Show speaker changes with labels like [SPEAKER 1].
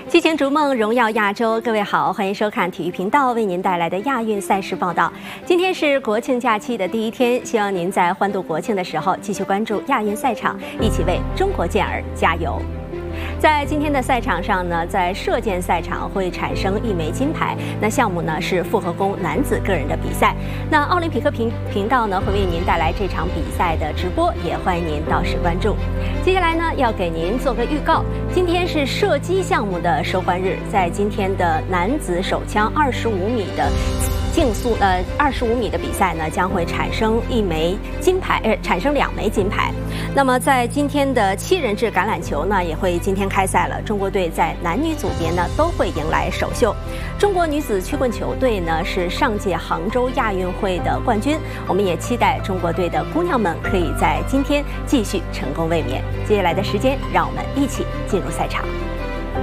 [SPEAKER 1] 激情逐梦，荣耀亚洲。各位好，欢迎收看体育频道为您带来的亚运赛事报道。今天是国庆假期的第一天，希望您在欢度国庆的时候，继续关注亚运赛场，一起为中国健儿加油。在今天的赛场上呢，在射箭赛场会产生1枚金牌。那项目呢是复合弓男子个人的比赛。那奥林匹克频道呢会为您带来这场比赛的直播，也欢迎您到时关注。接下来呢要给您做个预告，今天是射击项目的收官日，在今天的男子手枪25米的竞速25米的比赛呢，将会产生2枚金牌。那么在今天的7人制橄榄球呢，也会今天开赛了。中国队在男女组别呢都会迎来首秀。中国女子曲棍球队呢是上届杭州亚运会的冠军，我们也期待中国队的姑娘们可以在今天继续成功卫冕。接下来的时间，让我们一起进入赛场。